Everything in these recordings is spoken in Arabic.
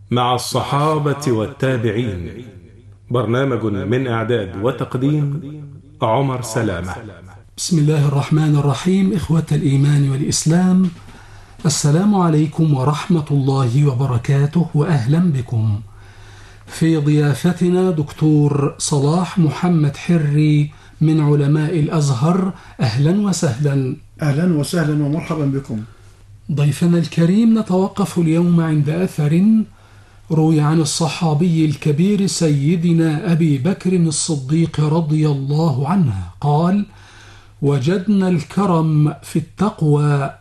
مع الصحابة والتابعين. برنامج من إعداد وتقديم عمر سلامة. بسم الله الرحمن الرحيم. إخوة الإيمان والإسلام، السلام عليكم ورحمة الله وبركاته، وأهلا بكم في ضيافتنا دكتور صلاح محمد حري من علماء الأزهر. أهلا وسهلا. أهلا وسهلا ومرحبا بكم. ضيفنا الكريم، نتوقف اليوم عند أثر روي عن الصحابي الكبير سيدنا أبي بكر الصديق رضي الله عنه قال: وجدنا الكرم في التقوى،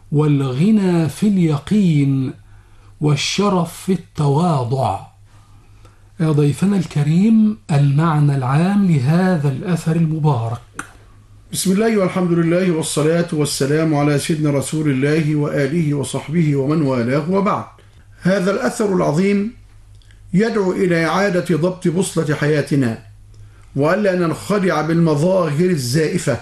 والغنى في اليقين، والشرف في التواضع. يا ضيفنا الكريم، المعنى العام لهذا الأثر المبارك. بسم الله والحمد لله والصلاة والسلام على سيدنا رسول الله وآله وصحبه ومن والاه، وبعد. هذا الأثر العظيم يدعو إلى إعادة ضبط بوصلة حياتنا، وألا ننخدع بالمظاهر الزائفة،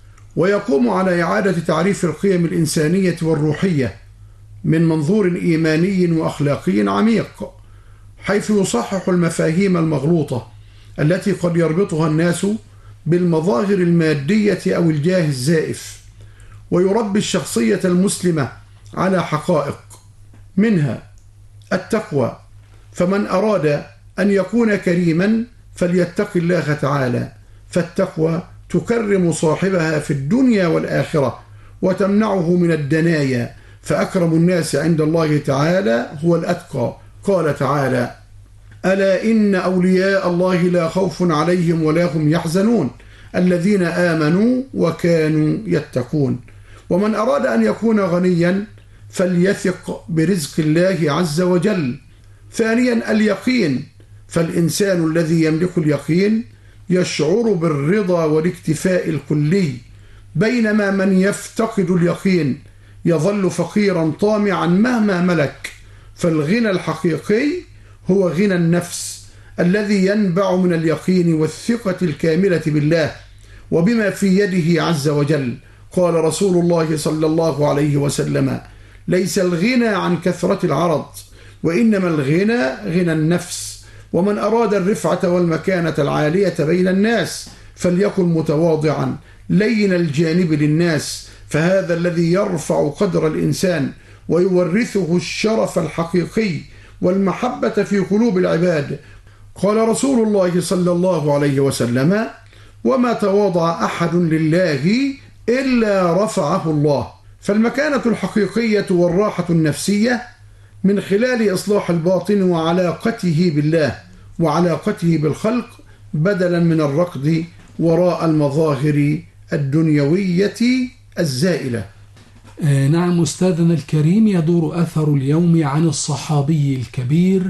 ويقوم على إعادة تعريف القيم الإنسانية والروحية من منظور إيماني وأخلاقي عميق، حيث يصحح المفاهيم المغلوطة التي قد يربطها الناس بالمظاهر المادية أو الجاه الزائف، ويربي الشخصية المسلمة على حقائق، منها التقوى. فمن أراد أن يكون كريما فليتق الله تعالى، فالتقوى تكرم صاحبها في الدنيا والآخرة وتمنعه من الدنايا، فأكرم الناس عند الله تعالى هو الأتقى. قال تعالى: ألا إن أولياء الله لا خوف عليهم ولا هم يحزنون الذين آمنوا وكانوا يتقون. ومن أراد أن يكون غنيا فليثق برزق الله عز وجل. ثانيا اليقين، فالإنسان الذي يملك اليقين يشعر بالرضا والاكتفاء الكلي، بينما من يفتقد اليقين يظل فقيرا طامعا مهما ملك. فالغنى الحقيقي هو غنى النفس الذي ينبع من اليقين والثقة الكاملة بالله وبما في يده عز وجل. قال رسول الله صلى الله عليه وسلم: ليس الغنى عن كثرة العرض، وإنما الغنى غنى النفس. ومن أراد الرفعة والمكانة العالية بين الناس فليكن متواضعا لين الجانب للناس، فهذا الذي يرفع قدر الإنسان ويورثه الشرف الحقيقي والمحبة في قلوب العباد. قال رسول الله صلى الله عليه وسلم: وما تواضع أحد لله إلا رفعه الله. فالمكانة الحقيقية والراحة النفسية من خلال إصلاح الباطن وعلاقته بالله وعلاقته بالخلق، بدلا من الركض وراء المظاهر الدنيوية الزائلة. نعم أستاذنا الكريم، يدور أثر اليوم عن الصحابي الكبير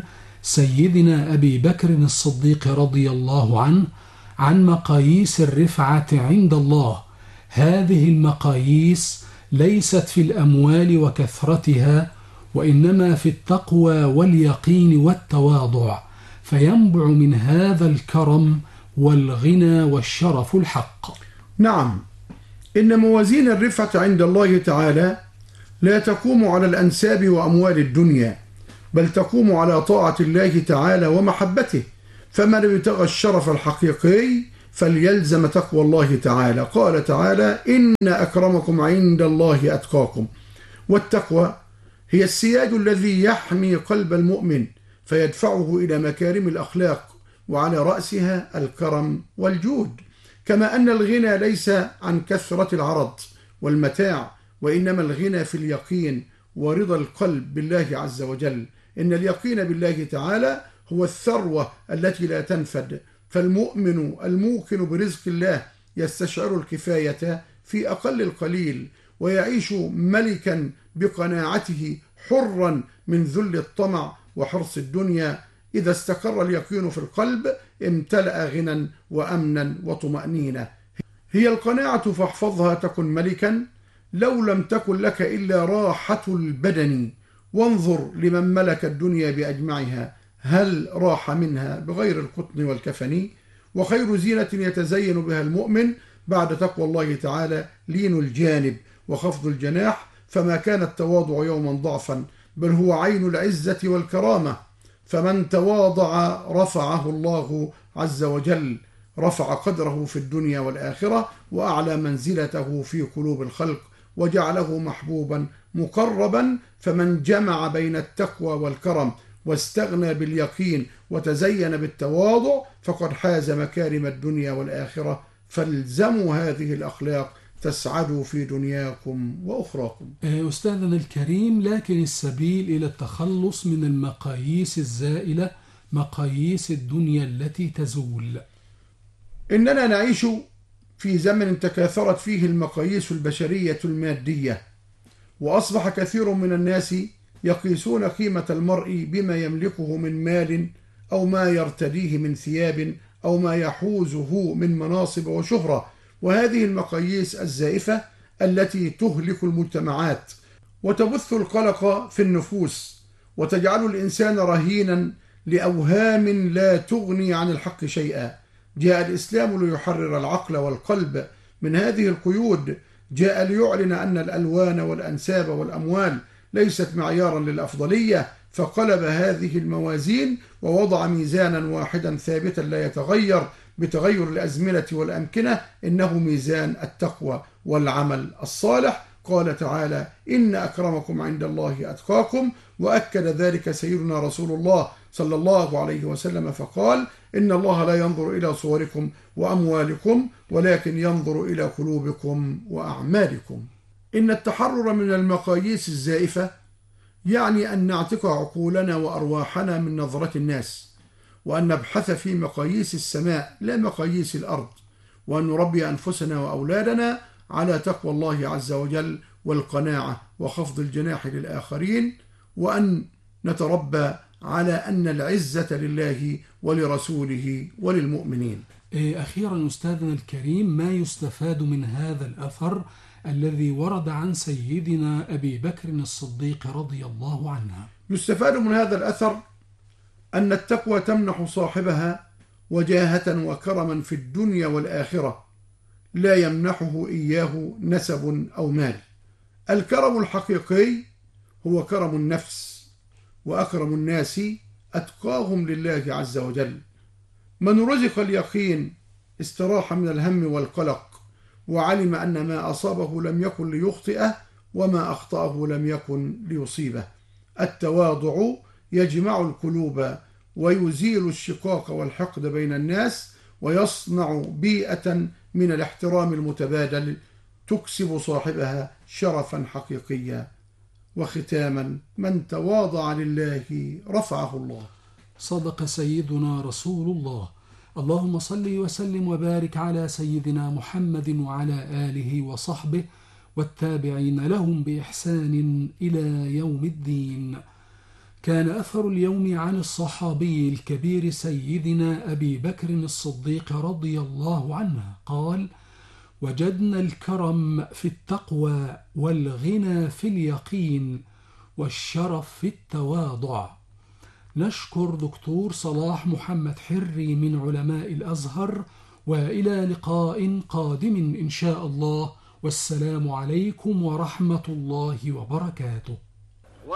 سيدنا أبي بكر الصديق رضي الله عنه عن مقاييس الرفعة عند الله. هذه المقاييس ليست في الأموال وكثرتها، وإنما في التقوى واليقين والتواضع، فينبع من هذا الكرم والغنى والشرف الحق. نعم، إن موازين الرفعة عند الله تعالى لا تقوم على الأنساب وأموال الدنيا، بل تقوم على طاعة الله تعالى ومحبته. فمن ابتغى الشرف الحقيقي فليلزم تقوى الله تعالى. قال تعالى: إن أكرمكم عند الله أتقاكم. والتقوى هي السياج الذي يحمي قلب المؤمن فيدفعه إلى مكارم الأخلاق، وعلى رأسها الكرم والجود. كما أن الغنى ليس عن كثرة العرض والمتاع، وإنما الغنى في اليقين ورضا القلب بالله عز وجل. إن اليقين بالله تعالى هو الثروة التي لا تنفد. فالمؤمن الموقن برزق الله يستشعر الكفاية في أقل القليل، ويعيش ملكا بقناعته حرا من ذل الطمع وحرص الدنيا. إذا استقر اليقين في القلب امتلأ غنى وأمنا وطمأنينة. هي القناعة فاحفظها تكن ملكا، لو لم تكن لك إلا راحة البدن. وانظر لمن ملك الدنيا بأجمعها، هل راح منها بغير القطن والكفن؟ وخير زينة يتزين بها المؤمن بعد تقوى الله تعالى لين الجانب وخفض الجناح، فما كان التواضع يوما ضعفا، بل هو عين العزة والكرامة. فمن تواضع رفعه الله عز وجل، رفع قدره في الدنيا والآخرة، وأعلى منزلته في قلوب الخلق، وجعله محبوبا مقربا. فمن جمع بين التقوى والكرم واستغنى باليقين وتزين بالتواضع فقد حاز مكارم الدنيا والآخرة. فالزموا هذه الأخلاق تسعدوا في دنياكم وأخراكم. أستاذنا الكريم، لكن السبيل إلى التخلص من المقاييس الزائلة مقاييس الدنيا التي تزول. إننا نعيش في زمن تكاثرت فيه المقاييس البشرية المادية، وأصبح كثير من الناس يقيسون قيمة المرء بما يملكه من مال، أو ما يرتديه من ثياب، أو ما يحوزه من مناصب وشهرة. وهذه المقاييس الزائفة التي تهلك المجتمعات وتبث القلق في النفوس، وتجعل الإنسان رهينا لأوهام لا تغني عن الحق شيئا. جاء الإسلام ليحرر العقل والقلب من هذه القيود، جاء ليعلن أن الألوان والأنساب والأموال ليست معيارا للأفضلية، فقلب هذه الموازين ووضع ميزانا واحدا ثابتا لا يتغير بتغير الأزمنة والأمكنة، إنه ميزان التقوى والعمل الصالح. قال تعالى: إن أكرمكم عند الله أتقاكم. وأكد ذلك سيدنا رسول الله صلى الله عليه وسلم فقال: إن الله لا ينظر إلى صوركم وأموالكم ولكن ينظر إلى قلوبكم وأعمالكم. إن التحرر من المقاييس الزائفة يعني أن نعتق عقولنا وأرواحنا من نظرة الناس، وأن نبحث في مقاييس السماء لا مقاييس الأرض، وأن نربي أنفسنا وأولادنا على تقوى الله عز وجل والقناعة وخفض الجناح للآخرين، وأن نتربى على أن العزة لله ولرسوله وللمؤمنين. أخيرا أستاذنا الكريم، ما يستفاد من هذا الأثر الذي ورد عن سيدنا أبي بكر الصديق رضي الله عنه؟ يستفاد من هذا الأثر أن التقوى تمنح صاحبها وجاهة وكرما في الدنيا والآخرة لا يمنحه إياه نسب أو مال. الكرم الحقيقي هو كرم النفس، وأكرم الناس أتقاهم لله عز وجل. من رزق اليقين استراح من الهم والقلق، وعلم أن ما أصابه لم يكن ليخطئه، وما أخطأه لم يكن ليصيبه. التواضع يجمع القلوب ويزيل الشقاق والحقد بين الناس، ويصنع بيئة من الاحترام المتبادل تكسب صاحبها شرفا حقيقيا. وختاما: من تواضع لله رفعه الله. صدق سيدنا رسول الله. اللهم صل وسلم وبارك على سيدنا محمد وعلى آله وصحبه والتابعين لهم بإحسان إلى يوم الدين. كان أثر اليوم عن الصحابي الكبير سيدنا أبي بكر الصديق رضي الله عنه قال: وجدنا الكرم في التقوى، والغنى في اليقين، والشرف في التواضع. نشكر دكتور صلاح محمد حري من علماء الأزهر، وإلى لقاء قادم إن شاء الله، والسلام عليكم ورحمة الله وبركاته.